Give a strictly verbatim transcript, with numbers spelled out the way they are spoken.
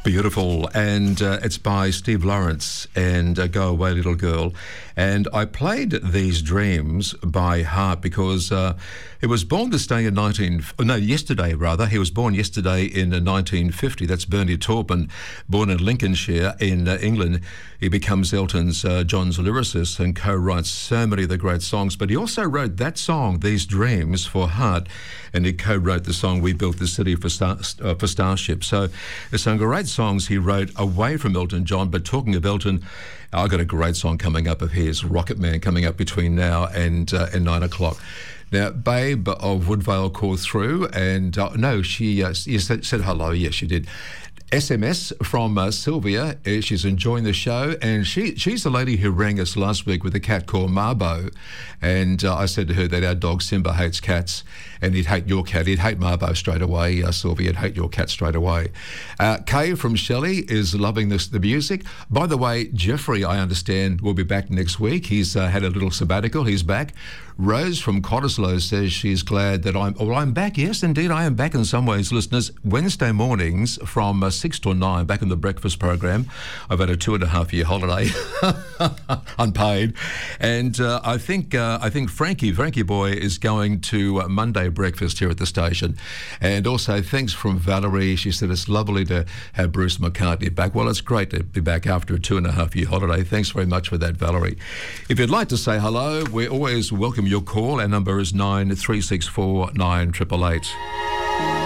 Beautiful, and uh, it's by Steve Lawrence and uh, Go Away Little Girl. And I played These Dreams by heart because uh, he was born this day in nineteen no yesterday rather he was born yesterday in uh, nineteen fifty. That's Bernie Taupin, born in Lincolnshire in uh, England. He becomes Elton's uh, John's lyricist and co-writes so many of the great songs. But he also wrote that song, These Dreams, for heart, and he co-wrote the song We Built the City for, Star, uh, for Starship. So there's some great songs he wrote away from Elton John. But talking of Elton, I've got a great song coming up of his, Rocket Man, coming up between now and uh, and nine o'clock. Now, Babe of Woodvale called through, and uh, no, she uh, said, said hello. Yes, she did. S M S from uh, Sylvia. Uh, she's enjoying the show, and she she's the lady who rang us last week with a cat called Marbo, and uh, I said to her that our dog Simba hates cats, and he'd hate your cat. He'd hate Marbo straight away. Uh, Sylvia, he'd hate your cat straight away. Uh, Kay from Shelley is loving this the music. By the way, Jeffrey, I understand, will be back next week. He's uh, had a little sabbatical. He's back. Rose from Cottesloe says she's glad that I'm... Well, I'm back. Yes, indeed, I am back in some ways, listeners. Wednesday mornings from uh, six to nine, back in the breakfast program. I've had a two and a half year holiday, unpaid. And uh, I think uh, I think Frankie, Frankie Boy, is going to uh, Monday breakfast here at the station. And also, thanks from Valerie. She said it's lovely to have Bruce McCartney back. Well, it's great to be back after a two and a half year holiday. Thanks very much for that, Valerie. If you'd like to say hello, we always welcome your call. Our number is nine three six four nine eight eight eight.